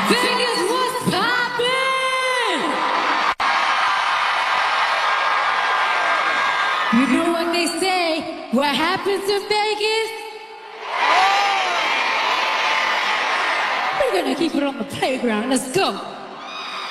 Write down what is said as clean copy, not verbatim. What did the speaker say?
Vegas, what's poppin'? You know what they say, what happens in Vegas? We're gonna keep it on the playground, let's go.